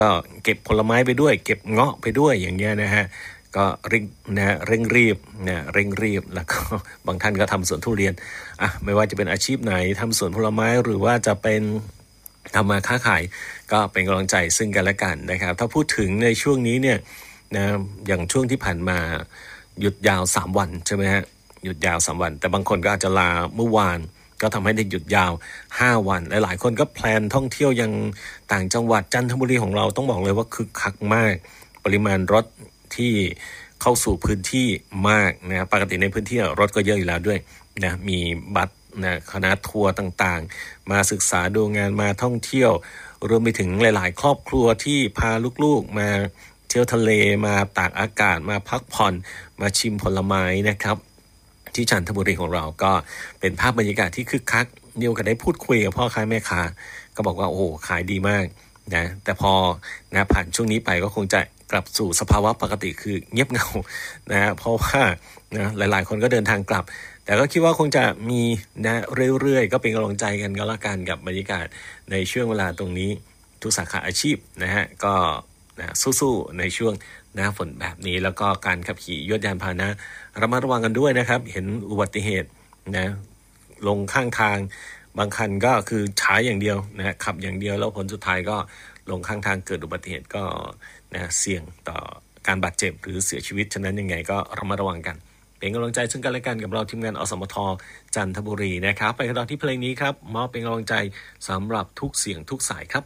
ก็เก็บผลไม้ไปด้วยเก็บเงาะไปด้วยอย่างเงี้ยนะฮะก็เร่งนะเร่งรีบนะเร่งรีบแล้วก็บางท่านก็ทำสวนทุเรียนไม่ว่าจะเป็นอาชีพไหนทำสวนผลไม้หรือว่าจะเป็นทำมาค้าขายก็เป็นกำลังใจซึ่งกันและกันนะครับถ้าพูดถึงในช่วงนี้เนี่ยนะอย่างช่วงที่ผ่านมาหยุดยาว3วันใช่ไหมฮะหยุดยาว3วันแต่บางคนก็อาจจะลาเมื่อวานก็ทำให้ได้หยุดยาว5วันหลายๆคนก็แพลนท่องเที่ยวยังต่างจังหวัดจันทบุรีของเราต้องบอกเลยว่าคึกคักมากปริมาณรถที่เข้าสู่พื้นที่มากนะปกติในพื้นที่รถก็เยอะอยู่แล้วด้วยนะมีบัสนะคณะทัวร์ต่างๆมาศึกษาดูงานมาท่องเที่ยวรวมไปถึงหลายๆครอบครัวที่พาลูกๆมาเที่ยวทะเลมาตากอากาศมาพักผ่อนมาชิมผลไม้นะครับที่จันทบุรีของเราก็เป็นภาพบรรยากาศที่คึกคักมีโอกาสได้พูดคุยกับพ่อค้าแม่ค้าก็บอกว่าโอ้โหขายดีมากนะแต่พอนะผ่านช่วงนี้ไปก็คงจะกลับสู่สภาวะปกติคือเงียบเหงานะเพราะว่านะหลายๆคนก็เดินทางกลับแต่ก็คิดว่าคงจะมีนะเรื่อยๆก็เป็นกำลังใจกันก็แล้วกันกับบรรยากาศในช่วงเวลาตรงนี้ทุกสาขาอาชีพนะฮะก็นะสู้ๆในช่วงหน้าฝนแบบนี้แล้วก็การขับขี่ยวดยานพาหนะระมัดระวังกันด้วยนะครับเห็นอุบัติเหตุนะลงข้างทางบางคันก็คือช้าอย่างเดียวนะขับอย่างเดียวแล้วผลสุดท้ายก็ลงข้างทางเกิดอุบัติเหตุก็นะเสี่ยงต่อการบาดเจ็บหรือเสียชีวิตฉะนั้นยังไงก็ระมัดระวังกันเป็นกำลังใจซึ่งกันและกันกับเราทีมงานอสมทจันทบุรีนะครับไปกันต่อที่เพลงนี้ครับมอบเป็นกำลังใจสำหรับทุกเสียงทุกสายครับ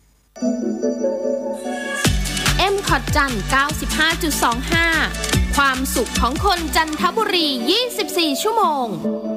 M.Cot จัน 95.25 ความสุขของคนจันทบุรี 24 ชั่วโมง